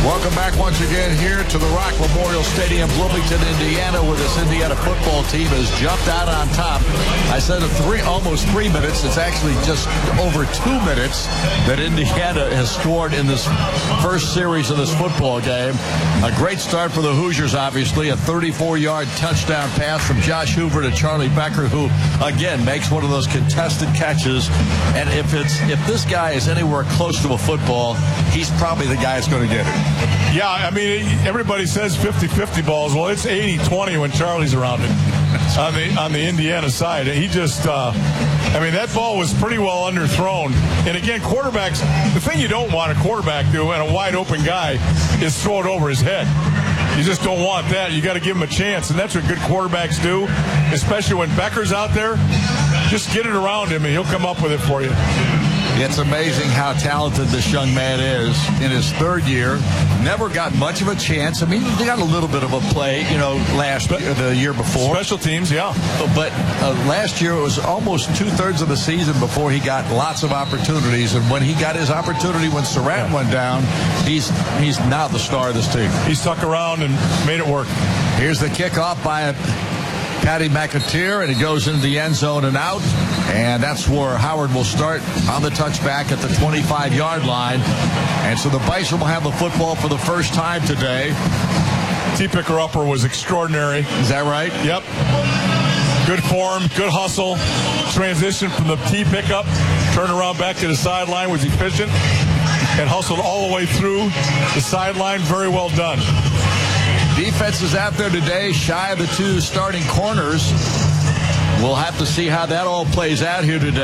Welcome back once again here to the Rock Memorial Stadium, Bloomington, Indiana, where this Indiana football team has jumped out on top. I said almost 3 minutes. It's actually just over 2 minutes that Indiana has scored in this first series of this football game. A great start for the Hoosiers, obviously. A 34-yard touchdown pass from Josh Hoover to Charlie Becker, who, again, makes one of those contested catches. And if this guy is anywhere close to a football, he's probably the guy that's going to get it. Yeah, I mean, everybody says 50-50 balls. Well, it's 80-20 when Charlie's around it on the Indiana side. He just, that ball was pretty well underthrown. And again, quarterbacks, the thing you don't want a quarterback do and a wide open guy is throw it over his head. You just don't want that. You got to give him a chance, and that's what good quarterbacks do, especially when Becker's out there. Just get it around him, and he'll come up with it for you. It's amazing how talented this young man is in his third year. Never got much of a chance. I mean, he got a little bit of a play, the year before. Special teams, yeah. But last year it was almost 2/3 of the season before he got lots of opportunities. And when he got his opportunity when Surratt went down, he's now the star of this team. He stuck around and made it work. Here's the kickoff by Patty McAteer, and it goes into the end zone and out. And that's where Howard will start on the touchback at the 25-yard line. And so the Bison will have the football for the first time today. T-Picker-upper was extraordinary. Is that right? Yep. Good form, good hustle. Transition from the T-pickup, turn around back to the sideline, was efficient, and hustled all the way through the sideline. Very well done. Defense is out there today, shy of the two starting corners. We'll have to see how that all plays out here today.